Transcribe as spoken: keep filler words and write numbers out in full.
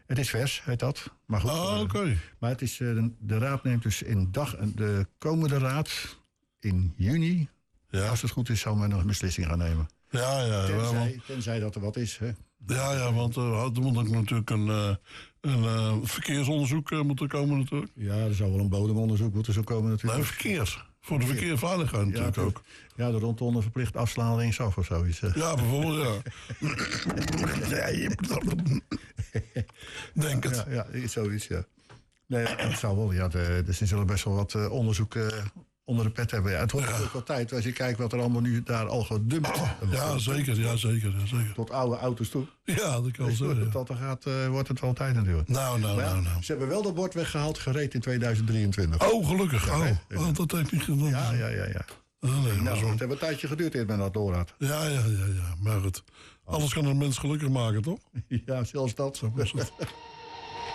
Het is vers, heet dat. Maar goed. Ah, oké. Okay. Uh, maar het is, uh, de, de raad neemt dus in dag... De komende raad in juni... Ja. Als het goed is, zal men nog een beslissing gaan nemen. Ja, ja. Tenzij, ja, tenzij dat er wat is, hè. Ja, ja, want uh, er moet ook natuurlijk een, uh, een uh, verkeersonderzoek uh, moeten komen natuurlijk. Ja, er zou wel een bodemonderzoek moeten zo komen natuurlijk. Nee, verkeer. Voor de verkeersveiligheid ja, natuurlijk ook. Ja, de rondom verplicht afslaan linksaf of zoiets. Ja, bijvoorbeeld, ja. Denk het. Ja, ja, zoiets, ja. Nee, het zou wel, ja. De, dus er zullen best wel wat uh, onderzoek uh, onder de pet hebben. Ja, het wordt natuurlijk ja. wel tijd, als je kijkt wat er allemaal nu daar al gedumpt wordt. Ja, zeker, ja, zeker, ja, zeker. Tot oude auto's toe. Ja, dat kan dus zo, ja. Tot er gaat, uh, wordt het wel tijd natuurlijk. Nou, nou, ja, nou, nou. Ze hebben wel dat bord weggehaald, gereed in tweeduizend drieëntwintig. Oh, gelukkig. Oh, oh dat heb je gedaan. Ja, ja, ja, ja. Oh, nee, nou, zo. het heeft een tijdje geduurd eer men dat door had. Ja, ja, ja, ja. Maar het, alles kan een mens gelukkig maken, toch? Ja, zelfs dat. Zo was het.